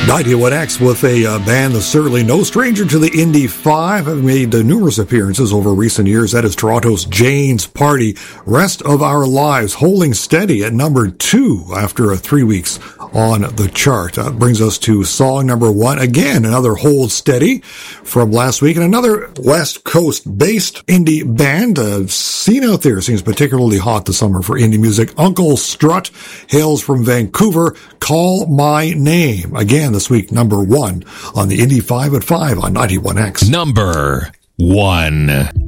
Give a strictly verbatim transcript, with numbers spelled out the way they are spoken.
ninety-one X with a uh, band that's certainly no stranger to the Indy five, have made uh, numerous appearances over recent years. That is Toronto's Jane's Party. Rest of Our Lives holding steady at number two after uh, three weeks on the chart. That uh, brings us to song number one. Again, another hold steady from last week, and another West Coast-based indie band uh, seen out there. Seems particularly hot this summer for indie music. Uncle Strut hails from Vancouver. Call My Name. Again, this week, number one on the Indy five at five on ninety-one X. Number one.